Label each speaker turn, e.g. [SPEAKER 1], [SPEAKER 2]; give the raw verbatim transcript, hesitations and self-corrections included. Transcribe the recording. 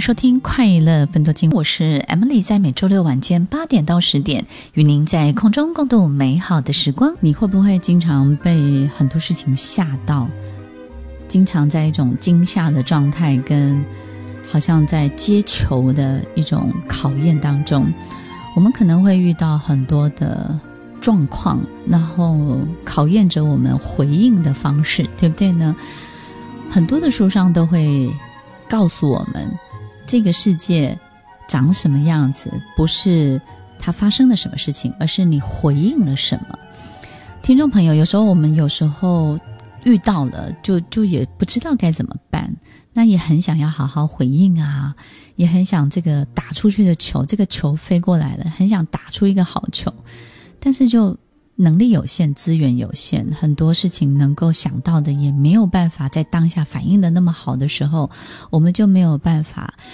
[SPEAKER 1] 收听快乐分多金，我是 Emily， 在每周六晚间八点到十点与您在空中共度美好的时光。你会不会经常被很多事情吓到，经常在一种惊吓的状态，跟好像在接球的一种考验当中，我们可能会遇到很多的状况，然后考验着我们回应的方式，对不对呢？很多的书上都会告诉我们，这个世界长什么样子，不是它发生了什么事情，而是你回应了什么。听众朋友，有时候我们有时候遇到了，就就也不知道该怎么办，那也很想要好好回应啊，也很想这个打出去的球，这个球飞过来了，很想打出一个好球，但是就能力有限，资源有限，很多事情能够想到的也没有办法在当下反应的那么好的时候，我们就没有办法